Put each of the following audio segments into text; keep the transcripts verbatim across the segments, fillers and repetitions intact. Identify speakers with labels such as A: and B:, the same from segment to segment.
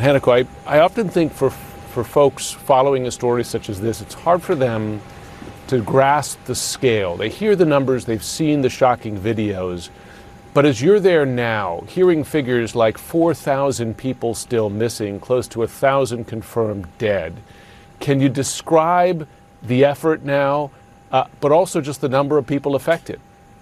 A: Hanako, I, I often think for, for folks following a story such as this, it's hard for them to grasp the scale. They hear the numbers, they've seen the shocking videos, but as you're there now, hearing figures like four thousand people still missing, close to one thousand confirmed dead, can you describe the effort now, uh, but also just the number of people affected?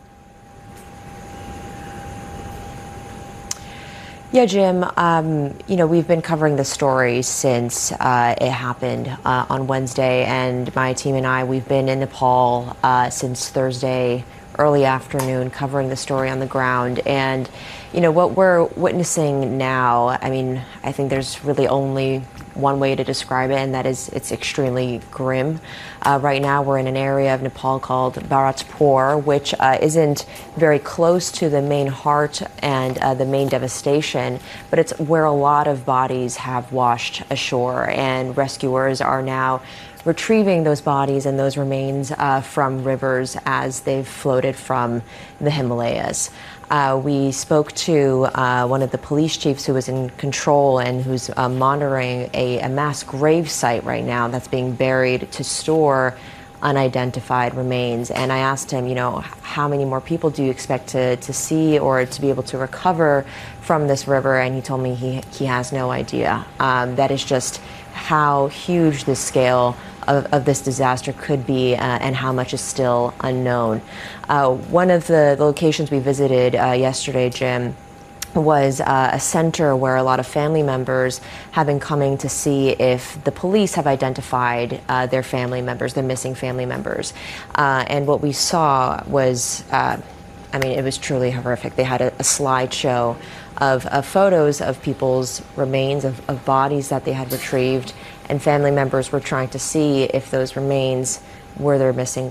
B: Yeah, Jim, um, you know, we've been covering the story since uh, it happened uh, on Wednesday, and my team and I, we've been in Nepal uh, since Thursday early afternoon covering the story on the ground. And, you know, what we're witnessing now, I mean, I think there's really only one way to describe it, and that is it's extremely grim. Uh, right now, we're in an area of Nepal called Bharatpur, which uh, isn't very close to the main heart and uh, the main devastation, but it's where a lot of bodies have washed ashore, and rescuers are now retrieving those bodies and those remains uh, from rivers as they've floated from the Himalayas. Uh, we spoke to uh, one of the police chiefs who was in control and who's uh, monitoring a, a mass grave site right now that's being buried to store unidentified remains. And I asked him, you know, how many more people do you expect to, to see or to be able to recover from this river? And he told me he, he has no idea. Um, that is just how huge the scale Of, of this disaster could be uh, and how much is still unknown. Uh, one of the, the locations we visited uh, yesterday, Jim, was uh, a center where a lot of family members have been coming to see if the police have identified uh, their family members, their missing family members. Uh, and what we saw was, uh, I mean, it was truly horrific. They had a, a slideshow of, of photos of people's remains, of, of bodies that they had retrieved, and family members were trying to see if those remains were their missing